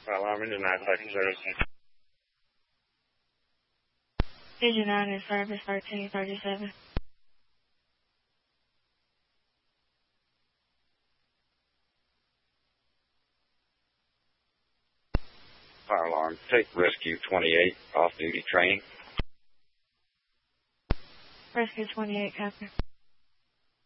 Well, I'm in the 9 service. Engine 9 is service 1337. Fire alarm. Take rescue 28 off-duty training. Rescue 28, copy.